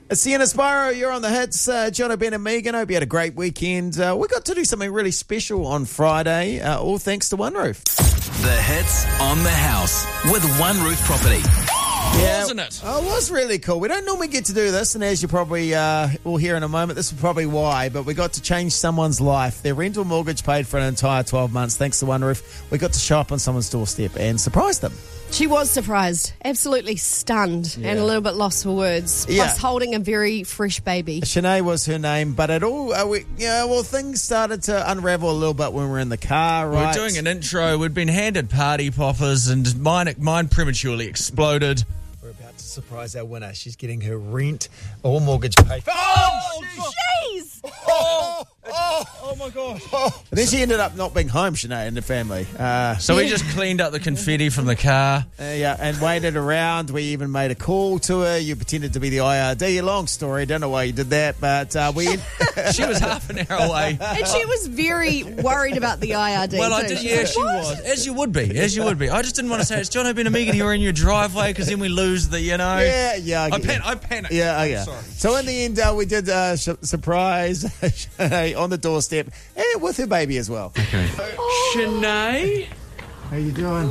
It's Sienna Spyro, you're on the hits. Jono, Ben and Megan, hope you had a great weekend. We got to do something really special on Friday, all thanks to One Roof. The hits on the house with One Roof Property. Yeah, wasn't it? Oh, it was really cool. We don't normally get to do this, and as you probably will hear in a moment, this is probably why, but we got to change someone's life. Their rental mortgage paid for an entire 12 months thanks to One Roof. We got to show up on someone's doorstep and surprise them. She was surprised, absolutely stunned, and a little bit lost for words. Plus, holding a very fresh baby. Shanae was her name, but it all, things started to unravel a little bit when we were in the car, right? We were doing an intro. We'd been handed party poppers, and mine prematurely exploded. We're about to surprise our winner. She's getting her rent or mortgage paid for. Oh, jeez! Oh my gosh. And then she ended up not being home, Shanae, and the family. So we just cleaned up the confetti from the car. And waited around. We even made a call to her. You pretended to be the IRD. Long story. Don't know why you did that, but we... She was half an hour away. And she was very worried about the IRD. Well, I too. did. Yeah, she was. As you would be. I just didn't want to say it's Jono, Ben and Megan here in your driveway because then we lose the, Yeah. I panicked. Yeah. Sorry. So in the end, we did surprise Shanae on the doorstep and with her baby as well. Okay. Shanae? How you doing?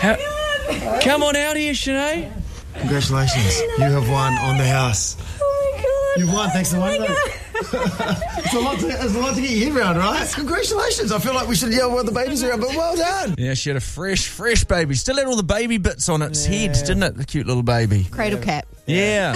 Come on out here, Shanae. Congratulations. You have won on the house. Oh my God. You've won thanks to One Roof. It's a lot to get your head around, right? Congratulations. I feel like we should yell while the baby's around, but well done. Yeah, she had a fresh baby. Still had all the baby bits on its head, didn't it? The cute little baby. Cradle cap. Yeah.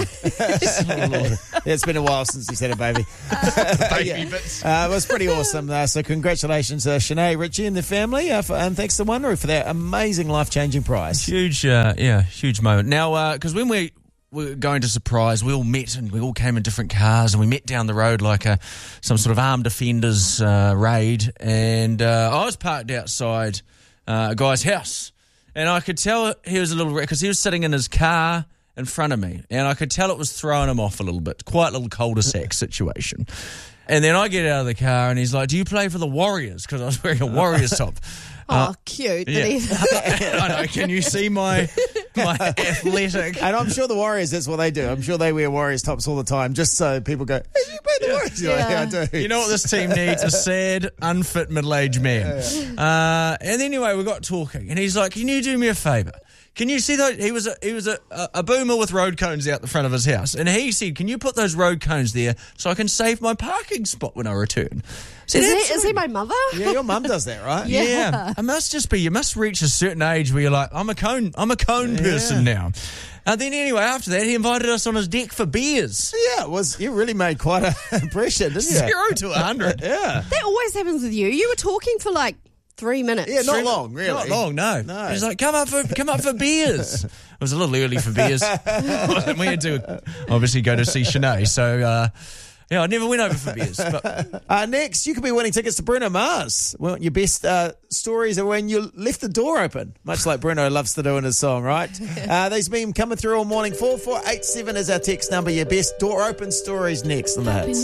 It's been a while since he's had a baby. Baby bits. It was pretty awesome. So congratulations, Shanae, Richie and the family, and thanks to One Roof for that amazing life-changing prize. Huge moment. Now, because when we were going to surprise, we all met and we all came in different cars and we met down the road like some sort of armed offenders raid, and I was parked outside a guy's house, and I could tell he was a little, because he was sitting in his car in front of me, and I could tell it was throwing him off a little bit. Quite a little cul-de-sac situation. And then I get out of the car and he's like, "Do you play for the Warriors?" Because I was wearing a Warriors top. Cute. Yeah. I know. Can you see my athletic? And I'm sure the Warriors, that's what they do. I'm sure they wear Warriors tops all the time, just so people go, "Hey, you play the Warriors?" You're like, "Yeah, I do." You know what this team needs? A sad, unfit middle-aged man. And anyway, we got talking, and he's like, "Can you do me a favour? Can you see those?" He was a boomer with road cones out the front of his house, and he said, "Can you put those road cones there so I can save my parking spot when I return?" Said, Is he my mother? Yeah, your mum does that, right? Yeah. It must just be, you must reach a certain age where you're like, I'm a cone person now. And then anyway, after that, he invited us on his deck for beers. Yeah, you really made quite an impression, didn't you? 0 to 100. Yeah. That always happens with you. You were talking for like 3 minutes. Yeah, not long, really. Not long, no. He's like, come up for beers. It was a little early for beers. We had to obviously go to see Shanae, so I never went over for beers. But next, you could be winning tickets to Bruno Mars. Well, your best stories are when you left the door open, much like Bruno loves to do in his song, right? These been coming through all morning. 4487 is our text number. Your best door open stories next on the hits.